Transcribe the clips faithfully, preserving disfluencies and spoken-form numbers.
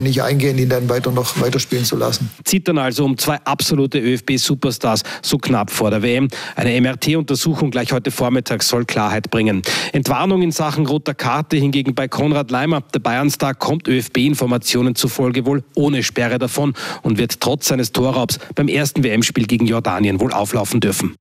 nicht eingehen, ihn dann weiter noch weiterspielen zu lassen. Zieht dann also um zwei absolute ÖFB-Superstars so knapp vor der W M. Eine M R T-Untersuchung gleich heute Vormittag soll Klarheit bringen. Entwarnung in Sachen roter Karte hingegen bei Konrad Laimer. Der Bayern-Star kommt ÖFB-Informationen zufolge wohl ohne Sperre davon und wird trotz seines Torraubs beim ersten W M-Spiel gegen Jordanien wohl auflaufen dürfen.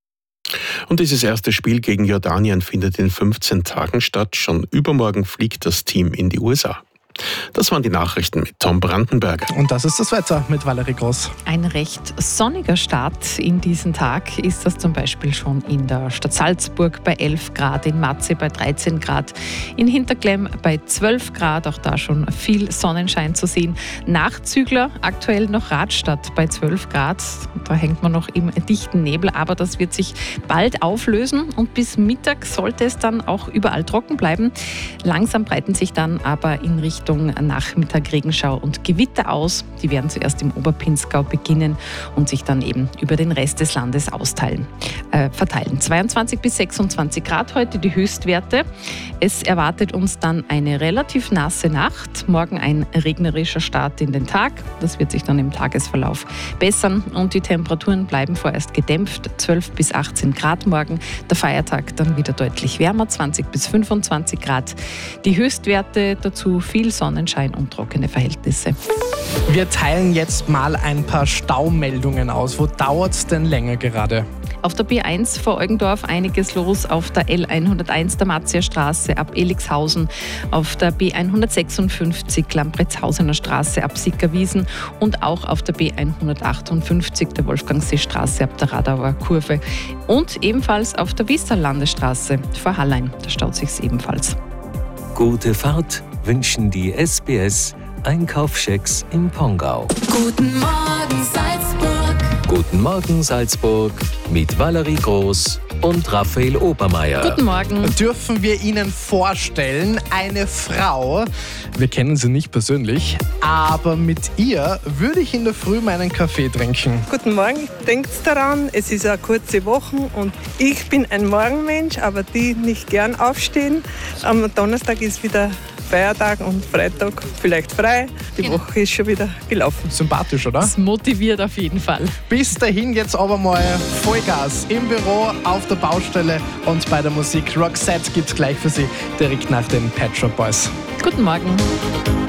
Und dieses erste Spiel gegen Jordanien findet in fünfzehn Tagen statt. Schon übermorgen fliegt das Team in die U S A. Das waren die Nachrichten mit Tom Brandenberger. Und das ist das Wetter mit Valerie Groß. Ein recht sonniger Start in diesen Tag ist das zum Beispiel schon in der Stadt Salzburg bei elf Grad, in Matze bei dreizehn Grad, in Hinterklemm bei zwölf Grad, auch da schon viel Sonnenschein zu sehen. Nachzügler aktuell noch Radstadt bei zwölf Grad, da hängt man noch im dichten Nebel, aber das wird sich bald auflösen und bis Mittag sollte es dann auch überall trocken bleiben. Langsam breiten sich dann aber in Richtung Nachmittag Regenschau und Gewitter aus. Die werden zuerst im Oberpinzgau beginnen und sich dann eben über den Rest des Landes austeilen, äh, verteilen. zweiundzwanzig bis sechsundzwanzig Grad heute die Höchstwerte. Es erwartet uns dann eine relativ nasse Nacht. Morgen ein regnerischer Start in den Tag. Das wird sich dann im Tagesverlauf bessern und die Temperaturen bleiben vorerst gedämpft. zwölf bis achtzehn Grad morgen. Der Feiertag dann wieder deutlich wärmer, zwanzig bis fünfundzwanzig Grad. Die Höchstwerte dazu viel Sonnenschein und trockene Verhältnisse. Wir teilen jetzt mal ein paar Staumeldungen aus. Wo dauert es denn länger gerade? Auf der B eins vor Eugendorf einiges los, auf der L hunderteins der Marzierstraße ab Elixhausen, auf der B hundertsechsundfünfzig Lamprechtshausener Straße ab Sickerwiesen und auch auf der B hundertachtundfünfzig der Wolfgangseestraße ab der Radauer Kurve und ebenfalls auf der Wieser Landesstraße vor Hallein. Da staut sich's ebenfalls. Gute Fahrt wünschen die S B S Einkaufschecks in Pongau. Guten Morgen Salzburg. Guten Morgen Salzburg mit Valerie Groß und Raphael Obermeier. Guten Morgen. Dürfen wir Ihnen vorstellen, eine Frau, wir kennen sie nicht persönlich, aber mit ihr würde ich in der Früh meinen Kaffee trinken. Guten Morgen, denkt daran, es ist eine kurze Woche und ich bin ein Morgenmensch, aber die nicht gern aufstehen. Am Donnerstag ist wieder Feiertag und Freitag vielleicht frei. Die Genau. Woche ist schon wieder gelaufen. Sympathisch, oder? Das motiviert auf jeden Fall. Bis dahin jetzt aber mal Vollgas im Büro, auf der Baustelle und bei der Musik. Roxette gibt's gleich für Sie, direkt nach den Pet Shop Boys. Guten Morgen.